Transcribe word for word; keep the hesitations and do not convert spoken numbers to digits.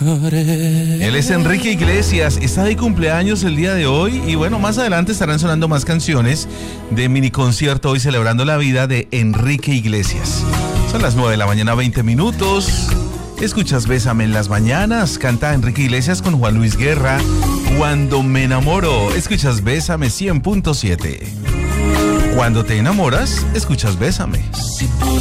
Él es Enrique Iglesias, está de cumpleaños el día de hoy y bueno, más adelante estarán sonando más canciones de mini concierto hoy celebrando la vida de Enrique Iglesias. Son las nueve de la mañana, veinte minutos. Escuchas Bésame en las mañanas, canta Enrique Iglesias con Juan Luis Guerra. Cuando me enamoro, escuchas Bésame cien punto siete. Cuando te enamoras, escuchas Bésame.